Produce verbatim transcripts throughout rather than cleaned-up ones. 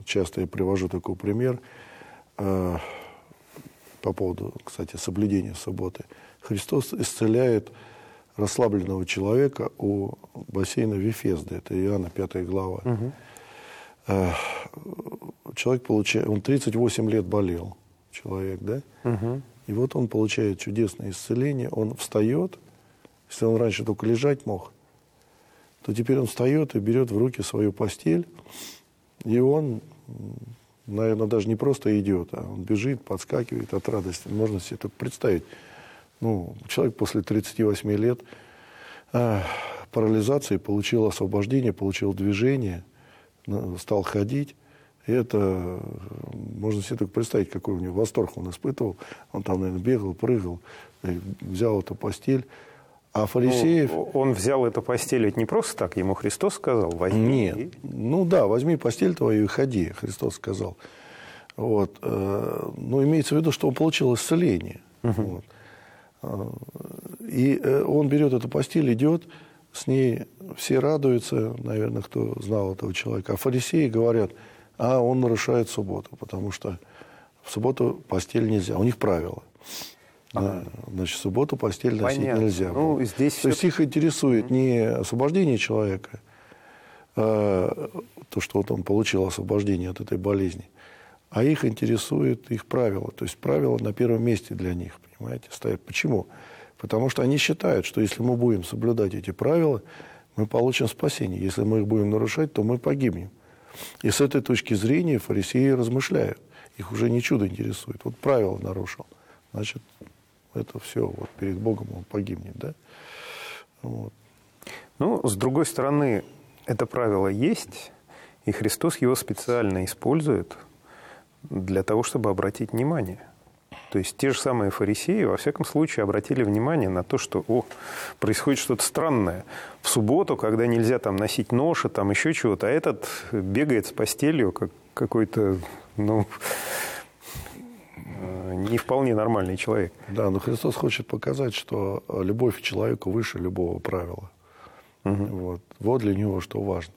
часто я привожу такой пример э, по поводу, кстати, соблюдения субботы. Христос исцеляет расслабленного человека у бассейна Вифезды, это Иоанна пятая глава. Угу. Э, человек получает, он тридцать восемь лет болел, человек, да? Угу. И вот он получает чудесное исцеление, он встает, если он раньше только лежать мог, то теперь он встает и берет в руки свою постель, и он, наверное, даже не просто идет, а он бежит, подскакивает от радости. Можно себе только представить. Ну, человек после тридцати восьми лет а, парализации получил освобождение, получил движение, стал ходить. И это, можно себе только представить, какой у него восторг он испытывал. Он там, наверное, бегал, прыгал, взял эту постель. А фарисеев... Ну, он взял эту постель ведь не просто так, ему Христос сказал, возьми. Нет. Ну да, возьми постель твою и ходи, Христос сказал. Вот. Но имеется в виду, что он получил исцеление. Uh-huh. Вот. И он берет эту постель, идет, с ней все радуются, наверное, кто знал этого человека. А фарисеи говорят, а он нарушает субботу, потому что в субботу постель нельзя. У них правило. Ага. Значит, в субботу постель носить Понятно. Нельзя. Ну, здесь То все... есть их интересует mm-hmm. не освобождение человека, а то, что вот он получил освобождение от этой болезни, а их интересует их правила. То есть правила на первом месте для них, понимаете, стоят. Почему? Потому что они считают, что если мы будем соблюдать эти правила, мы получим спасение. Если мы их будем нарушать, то мы погибнем. И с этой точки зрения фарисеи размышляют. Их уже не чудо интересует. Вот правило нарушил. Значит, это все, вот перед Богом он погибнет, да? Вот. Ну, с другой стороны, это правило есть, и Христос его специально использует для того, чтобы обратить внимание. То есть те же самые фарисеи, во всяком случае, обратили внимание на то, что о, происходит что-то странное. В субботу, когда нельзя там носить ноши, там еще чего-то, а этот бегает с постелью, как какой-то, ну... не вполне нормальный человек. Да, но Христос хочет показать, что любовь к человеку выше любого правила. Угу. Вот. Вот для него что важно.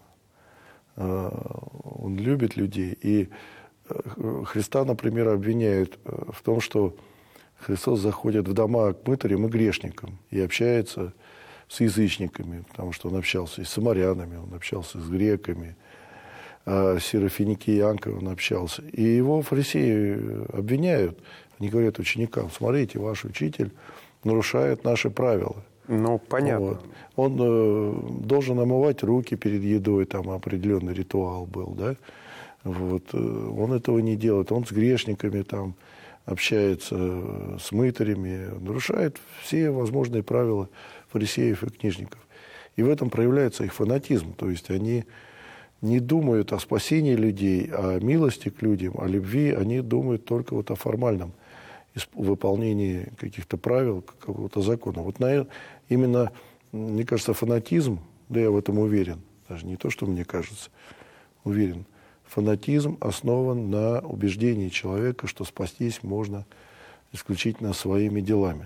Он любит людей. И Христа, например, обвиняют в том, что Христос заходит в дома к мытарям и грешникам и общается с язычниками, потому что он общался и с самарянами, он общался с греками, с сирофиникиянкой он общался. И его фарисеи обвиняют. Они говорят ученикам, смотрите, ваш учитель нарушает наши правила. Ну, понятно. Вот. Он э, должен омывать руки перед едой, там определенный ритуал был, да. Вот. Он этого не делает. Он с грешниками там общается, с мытарями, нарушает все возможные правила фарисеев и книжников. И в этом проявляется их фанатизм. То есть они не думают о спасении людей, о милости к людям, о любви. Они думают только вот о формальном выполнении каких-то правил, какого-то закона. Вот на, именно, мне кажется, фанатизм, да я в этом уверен, даже не то, что мне кажется, уверен, фанатизм основан на убеждении человека, что спастись можно исключительно своими делами.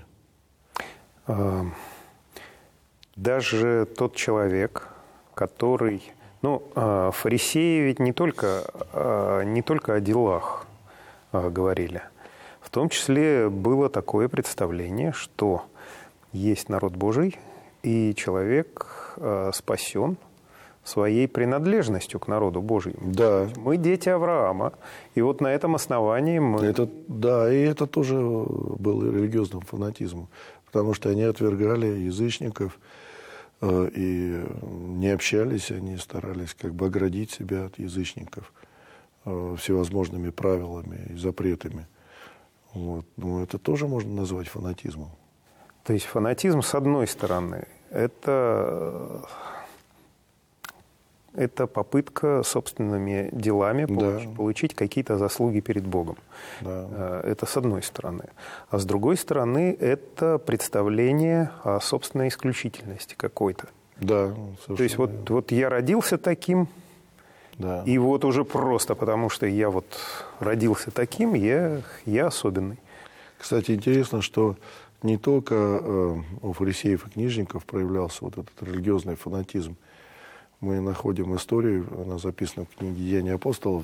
Даже тот человек, который... Ну, фарисеи ведь не только, не только о делах говорили. В том числе было такое представление, что есть народ Божий, и человек спасен своей принадлежностью к народу Божьему. Да. Мы дети Авраама, и вот на этом основании мы... Это, да, и это тоже был религиозным фанатизмом, потому что они отвергали язычников э, и не общались, они старались как бы оградить себя от язычников э, всевозможными правилами и запретами. Вот. Ну, это тоже можно назвать фанатизмом. То есть фанатизм, с одной стороны, это... это попытка собственными делами да. получить какие-то заслуги перед Богом. Да. Это с одной стороны. А с другой стороны, это представление о собственной исключительности какой-то. Да, То есть вот, вот я родился таким, да. и вот уже просто потому, что я вот родился таким, я, я особенный. Кстати, интересно, что не только э, у фарисеев и книжников проявлялся вот этот религиозный фанатизм. Мы находим историю, она записана в книге «Деяния апостолов»,